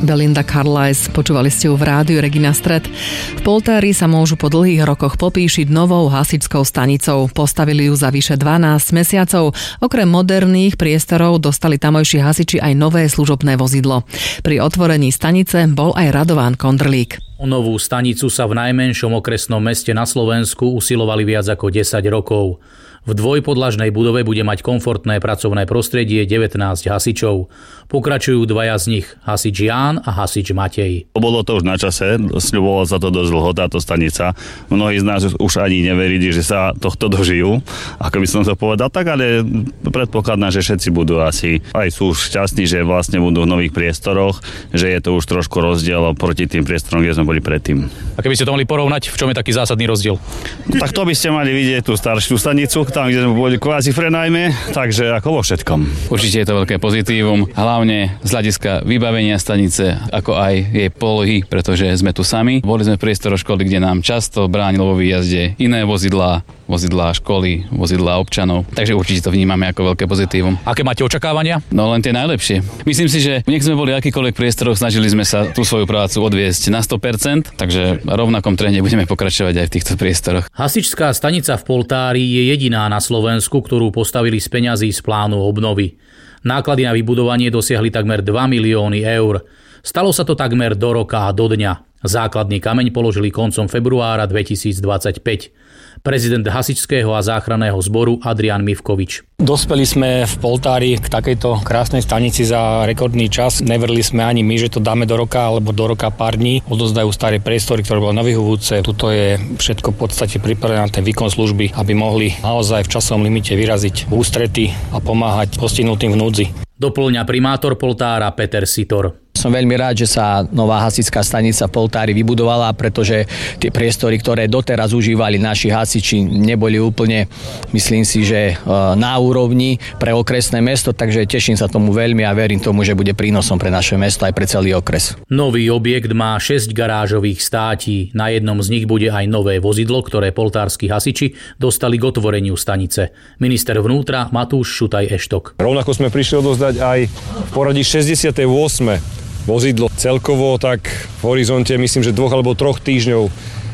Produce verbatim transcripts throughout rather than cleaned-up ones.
Belinda Carlisle, počúvali ste ju v rádiu Regina Stred. V Poltári sa môžu po dlhých rokoch popíšiť novou hasičskou stanicou. Postavili ju za vyše dvanásť mesiacov. Okrem moderných priestorov dostali tamojší hasiči aj nové služobné vozidlo. Pri otvorení stanice bol aj Radován Kondrlík. O novú stanicu sa v najmenšom okresnom meste na Slovensku usilovali viac ako desať rokov. V dvojpodlažnej budove bude mať komfortné pracovné prostredie devätnásť hasičov. Pokračujú dvaja z nich, hasič Ján a hasič Matej. Bolo to už na čase, sľubovalo sa to dosť dlho, táto stanica. Mnohí z nás už ani neverili, že sa tohto dožijú, ako by som to povedal, tak ale predpokladám, že všetci budú asi, aj sú už šťastní, že vlastne budú v nových priestoroch, že je to už trošku rozdiel proti tým priestorom, kde sme boli predtým. A keby ste to mali porovnať, v čom je taký zásadný rozdiel? No, tak to by ste mali vidieť tú staršiu stanicu, tam, kde sme boli kvázi v prenajme, takže ako vo všetkom. Určite je to veľké pozitívum, hlavne z hľadiska vybavenia stanice, ako aj jej polohy, pretože sme tu sami. Boli sme v priestoroch školy, kde nám často bránilo vo výjazde iné vozidlá, vozidlá školy, vozidlá občanov, takže určite to vnímame ako veľké pozitívum. Aké máte očakávania? No len tie najlepšie. Myslím si, že nech sme boli akýkoľvek priestoroch, snažili sme sa tú svoju prácu odviesť na sto percent, takže rovnakom trende budeme pokračovať aj v týchto priestoroch. Hasičská stanica v Poltári je jediná na Slovensku, ktorú postavili z peňazí z plánu obnovy. Náklady na vybudovanie dosiahli takmer dva milióny eur. Stalo sa to takmer do roka a do dňa. Základný kameň položili koncom februára dvetisícdvadsaťpäť. Prezident hasičského a záchranného zboru Adrián Mivkovič. Dospeli sme v Poltári k takejto krásnej stanici za rekordný čas. Neverili sme ani my, že to dáme do roka alebo do roka pár dní. Odozdajú staré priestory, ktoré boli nevyhovujúce. Tuto je všetko v podstate pripravené na ten výkon služby, aby mohli naozaj v časovom limite vyraziť v ústrety a pomáhať postihnutým v núdzi. Doplňa primátor Poltára Peter Sitor. Som veľmi rád, že sa nová hasičská stanica v Poltári vybudovala, pretože tie priestory, ktoré doteraz užívali naši hasiči, neboli úplne, myslím si, že na úrovni pre okresné mesto, takže teším sa tomu veľmi a verím tomu, že bude prínosom pre naše mesto aj pre celý okres. Nový objekt má šesť garážových státí. Na jednom z nich bude aj nové vozidlo, ktoré poltárski hasiči dostali k otvoreniu stanice. Minister vnútra Matúš Šutaj-Eštok. Rovnako sme prišli odozdať aj v poradí šesťdesiate ôsme vozidlo. Celkovo tak v horizonte myslím, že dvoch alebo troch týždňov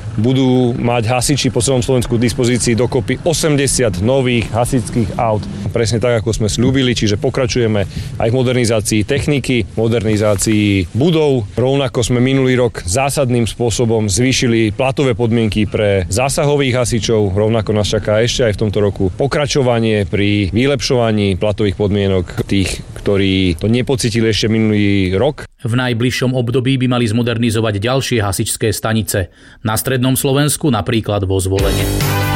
budú mať hasiči po celom Slovensku k dispozícii dokopy osemdesiat nových hasičských aut. Presne tak, ako sme sľúbili, čiže pokračujeme aj v modernizácii techniky, modernizácii budov. Rovnako sme minulý rok zásadným spôsobom zvýšili platové podmienky pre zásahových hasičov. Rovnako nás čaká ešte aj v tomto roku pokračovanie pri vylepšovaní platových podmienok tých, ktorí to nepocítili ešte minulý rok. V najbližšom období by mali zmodernizovať ďalšie hasičské stanice. Na strednom Slovensku napríklad vo Zvolene.